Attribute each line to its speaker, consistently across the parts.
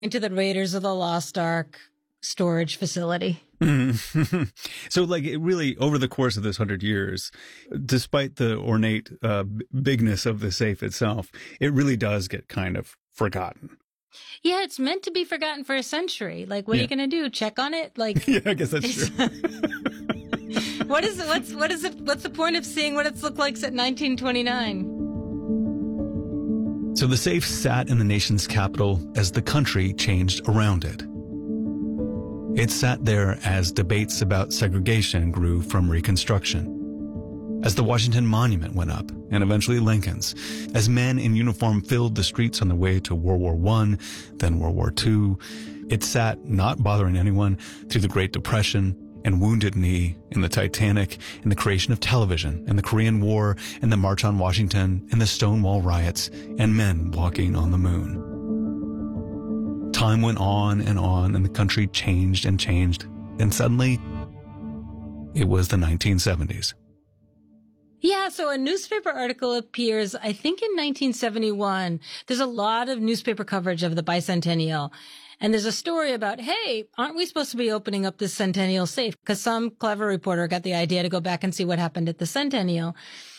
Speaker 1: Into the Raiders of the Lost Ark storage facility.
Speaker 2: So like it really, over the course of this 100 years, despite the ornate bigness of the safe itself, it really does get kind of forgotten.
Speaker 1: Yeah, it's meant to be forgotten for a century. Like, what are you going to do? Check on it? Like,
Speaker 2: yeah, I guess that's true.
Speaker 1: What's the point of seeing what it's looked like at 1929?
Speaker 2: So the safe sat in the nation's capital as the country changed around it. It sat there as debates about segregation grew from Reconstruction, as the Washington Monument went up, and eventually Lincoln's, as men in uniform filled the streets on their way to World War I, then World War II. It sat, not bothering anyone, through the Great Depression and Wounded Knee, and the Titanic, and the creation of television, and the Korean War, and the March on Washington, and the Stonewall riots, and men walking on the moon. Time went on, and the country changed, and suddenly, it was the 1970s.
Speaker 1: Yeah, so a newspaper article appears, I think in 1971. There's a lot of newspaper coverage of the bicentennial. And there's a story about, hey, aren't we supposed to be opening up this centennial safe? Because some clever reporter got the idea to go back and see what happened at the centennial.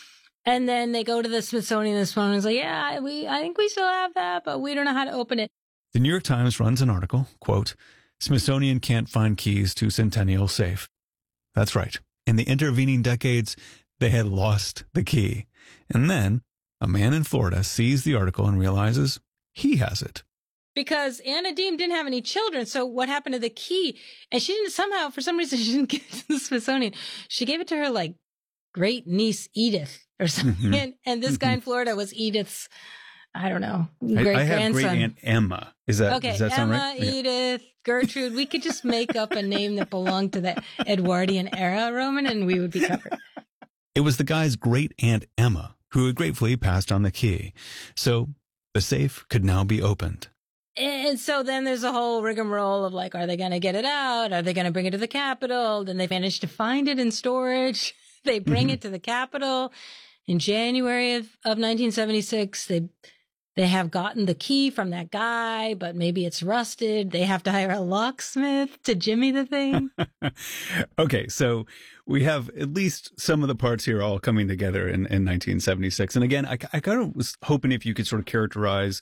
Speaker 1: And then they go to the Smithsonian, and the Smithsonian's like, yeah, I think we still have that, but we don't know how to open it.
Speaker 2: The New York Times runs an article, quote, "Smithsonian can't find keys to centennial safe." That's right. In the intervening decades, they had lost the key. And then a man in Florida sees the article and realizes he has it.
Speaker 1: Because Anna Deem didn't have any children, so what happened to the key? And she didn't somehow, for some reason, she didn't give it to the Smithsonian. She gave it to her, like, great niece Edith or something. Mm-hmm. And this guy in Florida was Edith's, I don't know, great-grandson.
Speaker 2: I have great aunt Emma. Does that sound right?
Speaker 1: Emma, Edith, Gertrude. We could just make up a name that belonged to the Edwardian era, Roman, and we would be covered.
Speaker 2: It was the guy's great aunt Emma who had gratefully passed on the key. So the safe could now be opened.
Speaker 1: And so then there's a whole rigmarole of like, are they going to get it out? Are they going to bring it to the Capitol? Then they managed to find it in storage. They bring it to the Capitol in January of 1976. They have gotten the key from that guy, but maybe it's rusted. They have to hire a locksmith to jimmy the thing.
Speaker 2: Okay, so we have at least some of the parts here all coming together in 1976. And again, I kind of was hoping if you could sort of characterize,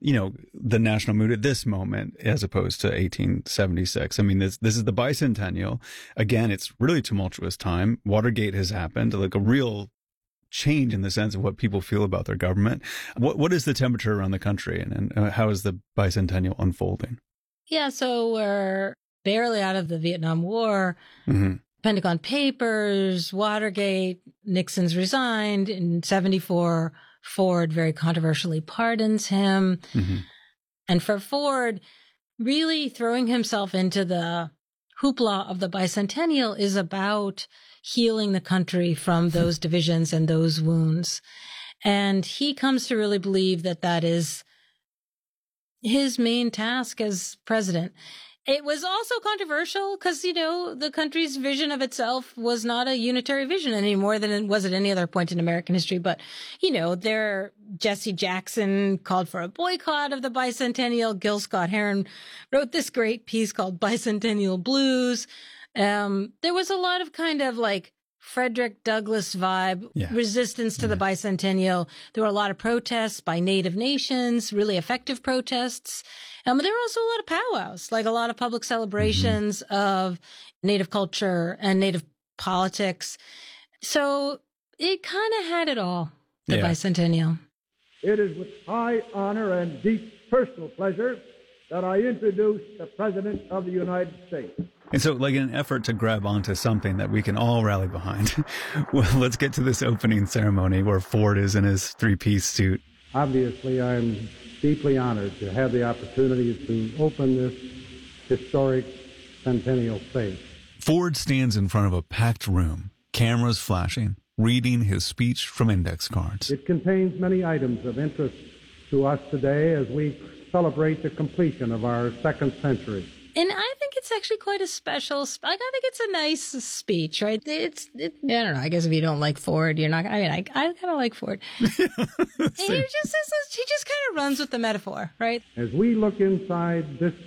Speaker 2: the national mood at this moment as opposed to 1876. I mean, this is the bicentennial. Again, it's really tumultuous time. Watergate has happened, like a real change in the sense of what people feel about their government. What is the temperature around the country, and how is the bicentennial unfolding?
Speaker 1: Yeah, so we're barely out of the Vietnam War. Mm-hmm. Pentagon Papers, Watergate, Nixon's resigned. In 1974, Ford very controversially pardons him. Mm-hmm. And for Ford, really throwing himself into the hoopla of the bicentennial is about healing the country from those divisions and those wounds. And he comes to really believe that that is his main task as president. It was also controversial because, the country's vision of itself was not a unitary vision any more than it was at any other point in American history. But, Jesse Jackson called for a boycott of the bicentennial. Gil Scott-Heron wrote this great piece called Bicentennial Blues. There was a lot of kind of like Frederick Douglass vibe, resistance to the bicentennial. There were a lot of protests by native nations, really effective protests. There were also a lot of powwows, like a lot of public celebrations of native culture and native politics. So it kind of had it all, the bicentennial.
Speaker 3: It is with high honor and deep personal pleasure that I introduce the President of the United States.
Speaker 2: And so, like, in an effort to grab onto something that we can all rally behind, well, let's get to this opening ceremony where Ford is in his three-piece suit.
Speaker 3: Obviously, I'm deeply honored to have the opportunity to open this historic centennial safe.
Speaker 2: Ford stands in front of a packed room, cameras flashing, reading his speech from index cards.
Speaker 3: It contains many items of interest to us today as we celebrate the completion of our second century.
Speaker 1: And I think it's actually quite a special, I think it's a nice speech, right? I don't know. I guess if you don't like Ford, you're not, I kind of like Ford. And he just kind of runs with the metaphor, right?
Speaker 3: As we look inside this